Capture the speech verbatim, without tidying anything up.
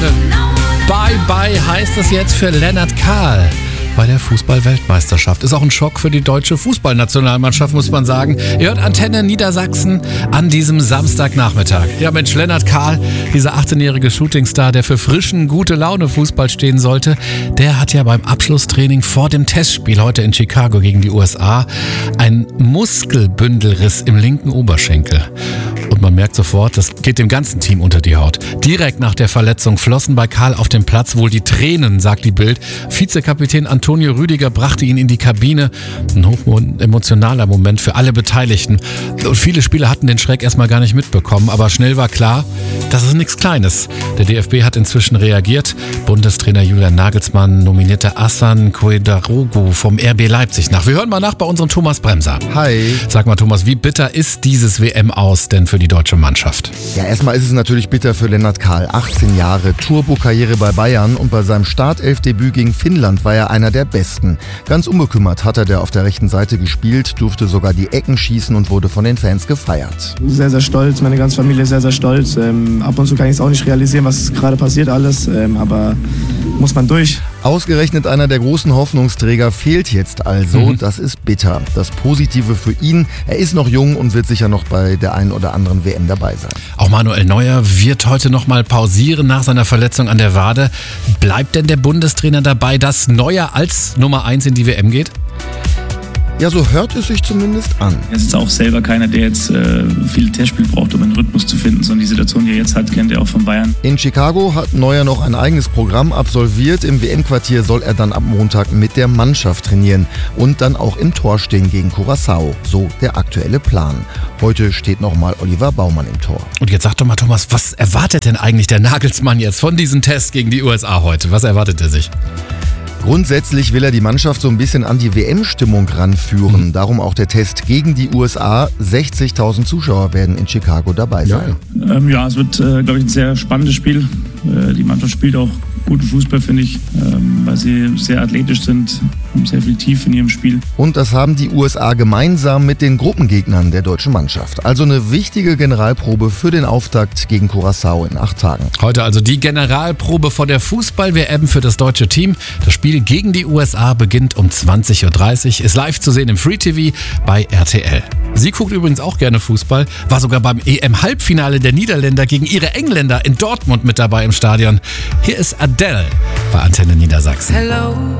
Leute. Bye bye heißt es jetzt für Lennart Kahl bei der Fußball-Weltmeisterschaft. Ist auch ein Schock für die deutsche Fußballnationalmannschaft, muss man sagen. Ihr hört Antenne Niedersachsen an diesem Samstagnachmittag. Ja Mensch, Lennart Kahl, dieser achtzehnjährige Shootingstar, der für frischen, gute Laune Fußball stehen sollte, der hat ja beim Abschlusstraining vor dem Testspiel heute in Chicago gegen die U S A einen Muskelbündelriss im linken Oberschenkel. Und man merkt sofort, das geht dem ganzen Team unter die Haut. Direkt nach der Verletzung flossen bei Kahl auf dem Platz wohl die Tränen, sagt die Bild. Vizekapitän Antonio Rüdiger brachte ihn in die Kabine. Ein hochemotionaler Moment für alle Beteiligten. Und viele Spieler hatten den Schreck erstmal gar nicht mitbekommen, aber schnell war klar, das ist nichts Kleines. Der D F B hat inzwischen reagiert. Bundestrainer Julian Nagelsmann nominierte Hasan Coedarogo vom R B Leipzig nach. Wir hören mal nach bei unserem Thomas Bremser. Hi. Sag mal Thomas, wie bitter ist dieses W M aus denn für die deutsche Mannschaft? Ja, erstmal ist es natürlich bitter für Lennart Kahl. achtzehn Jahre, Turbo-Karriere bei Bayern und bei seinem Startelfdebüt gegen Finnland war er einer der Besten. Ganz unbekümmert hat er der auf der rechten Seite gespielt, durfte sogar die Ecken schießen und wurde von den Fans gefeiert. Sehr, sehr stolz, meine ganze Familie ist sehr, sehr stolz. Ähm, ab und zu kann ich es auch nicht realisieren, was gerade passiert alles, ähm, aber muss man durch. Ausgerechnet einer der großen Hoffnungsträger fehlt jetzt also. Mhm. Das ist bitter. Das Positive für ihn, er ist noch jung und wird sicher noch bei der einen oder anderen W M dabei sein. Auch Manuel Neuer wird heute noch mal pausieren nach seiner Verletzung an der Wade. Bleibt denn der Bundestrainer dabei, dass Neuer als Nummer eins in die W M geht? Ja, so hört es sich zumindest an. Er ist auch selber keiner, der jetzt äh, viele Testspiele braucht, um einen Rhythmus zu finden, sondern die Situation, die er jetzt hat, kennt er auch von Bayern. In Chicago hat Neuer noch ein eigenes Programm absolviert. Im W M-Quartier soll er dann ab Montag mit der Mannschaft trainieren und dann auch im Tor stehen gegen Curaçao. So der aktuelle Plan. Heute steht nochmal Oliver Baumann im Tor. Und jetzt sag doch mal, Thomas, was erwartet denn eigentlich der Nagelsmann jetzt von diesem Test gegen die U S A heute? Was erwartet er sich? Grundsätzlich will er die Mannschaft so ein bisschen an die W M-Stimmung ranführen. Mhm. Darum auch der Test gegen die U S A. sechzigtausend Zuschauer werden in Chicago dabei sein. Ja, ähm, ja es wird, äh, glaube ich, ein sehr spannendes Spiel. Äh, die Mannschaft spielt auch guten Fußball, finde ich, ähm, weil sie sehr athletisch sind, haben sehr viel Tiefe in ihrem Spiel. Und das haben die U S A gemeinsam mit den Gruppengegnern der deutschen Mannschaft. Also eine wichtige Generalprobe für den Auftakt gegen Curaçao in acht Tagen. Heute also die Generalprobe vor der Fußball-W M für das deutsche Team. Das Spiel gegen die U S A beginnt um zwanzig Uhr dreißig, ist live zu sehen im Free T V bei R T L. Sie guckt übrigens auch gerne Fußball, war sogar beim E M-Halbfinale der Niederländer gegen ihre Engländer in Dortmund mit dabei im Stadion. Hier ist Adele bei Antenne Niedersachsen. Hello.